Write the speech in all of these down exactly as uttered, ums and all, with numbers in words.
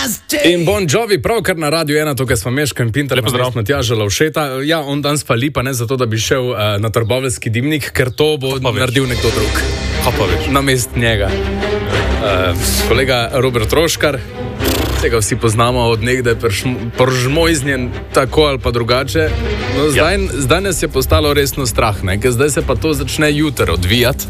In Bon Jovi, pravkar na Radiu ena, tukaj smo Meško in Pinter, namesto Matjaža Lovšeta. Ja, on danes pa lipa, ne zato, da bi šel uh, na Trboveljski dimnik, ker to bo naredil nekdo drug. Namest njega. Uh, kolega Robert Roškar, tega vsi poznamo od nekdaj poržmojznjen tako ali pa drugače. No, zdaj, ja. zdaj nas je postalo resno strah, ne? Ker zdaj se pa to začne jutro odvijati.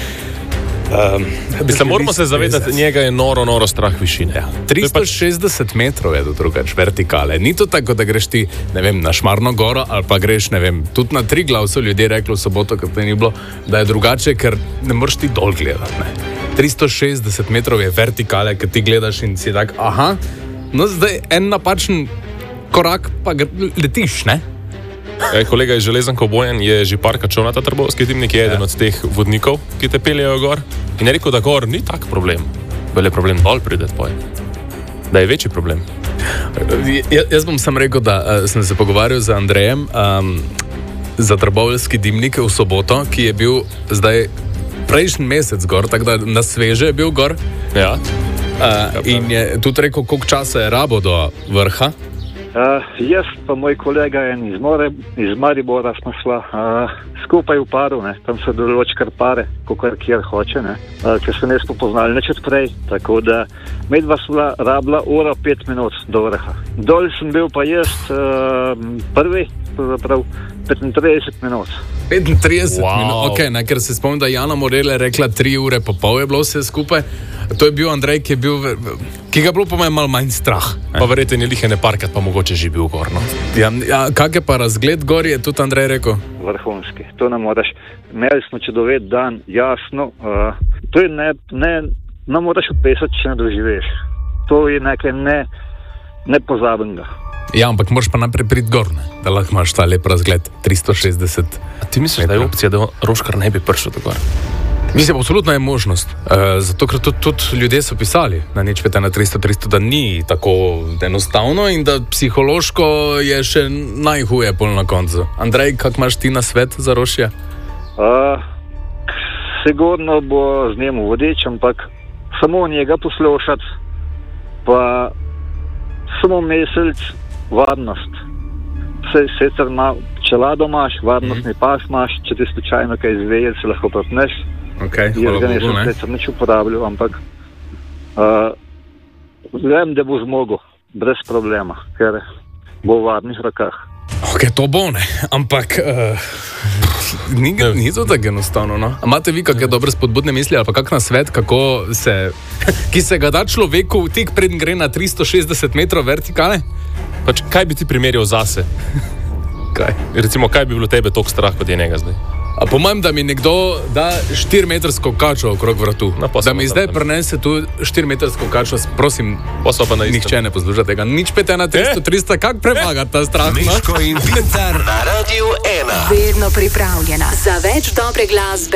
Um, Mislim, moramo se zavedati, njega je noro, noro strah višine. Ja. tristo šestdeset metrov je do drugač vertikale. Ni to tako, da greš ti, ne vem, na Šmarno goro ali pa greš, ne vem, tudi na Triglav so ljudje rekli v soboto, kad te ni bilo, da je drugače, ker ne moreš ti dol gledati, ne. tristo šestdeset metrov je vertikale, kad ti gledaš in si tak, aha, no zdaj en napačen korak pa letiš, ne. E, kolega iz Železanko Bojan je že parkrat šel na ta Trboveljski dimnik, je eden ja. od teh vodnikov, ki te peljejo gor. In je rekel, da gor ni tak problem. Vel je problem dol prideti poj. Da je večji problem. Ja, jaz bom sam rekel, da uh, sem se pogovarjal z Andrejem um, za Trboveljski dimnik v soboto, ki je bil zdaj prejšnji mesec gor, tako da na sveže je bil gor. Ja. Uh, in je tudi rekel, koliko časa je rabo do vrha. Uh, jaz pa moj kolega en iz, More, iz Maribora smo šla uh, skupaj v paru, ne. Tam se določ kar pare, kakor kjer hoče, ne. Uh, ker se nismo poznali nič odprej, tako da medva sva rabila ura pet minut do vrha. Dol sem bil pa jaz uh, prvi, prav petintrideset minut. petintrideset wow. minut, ok, ne, ker se spomnim, da Jana Morel je rekla tri ure pa pol je bilo vse skupaj. To je bil Andrej, ki je bil, ki ga je bilo po meni malo manj strah. Pa verjete, ni lihe ne parkat, pa mogoče že bil gor, no. Ja, ja, kak je pa razgled gor, je tudi Andrej rekel? Vrhunski, to ne moraš. Imeli smo čudovit dan, jasno. Uh, to je ne, ne, ne moraš opisati, če ne doživeš. To je nekaj ne, nepozabenega. Ja, ampak moraš pa naprej priti gor, ne? Da lahko imaš ta lep razgled, tristo šestdeset. A ti misliš, metrov. Da je opcija, da Roškar ne bi prišel do gor? Mislim, absolutno je možnost. Uh, zato, ker tudi, tudi ljudje so pisali na nič peta na tristo tristo, da ni tako enostavno in da psihološko je še najhuje pol na koncu. Andrej, kak imaš ti na svet za Rošija? Uh, sigurno bo z njemu vodič, ampak samo njega poslušati, pa samo mesec varnost. Vse sicer ima čelado imaš, varnostni mm-hmm. pas imaš, če ti slučajno kaj izveje, se lahko protneš. Okay, jaz ga nisem sicer nič uporabljal, ampak uh, vem, da bo zmogel brez problema, ker bo v varnih rokah. Ok, to bo ne, ampak uh, ni, ni to tako enostavno, no? Imate vi kakšne dobre spodbudne misli ali pa kak na svet, kako se, ki se ga da človeku tik preden gre na tristo šestdeset metrov vertikale? Pač, kaj bi ti primerjal zase? Kaj? Recimo, kaj bi bilo tebe toliko strah, kot je njega zdaj? A po mojem, da mi nekdo da štirimetrsko kačo okrog vratu. No, da mi zdaj prenese tu štirimetrsko kačo, prosim, nihče ne posluša tega. Nič peta na tristo tristo, kak premagati ta strah? Meško in Pinter na Radiu ena. Vedno pripravljena za več dobre glasbe.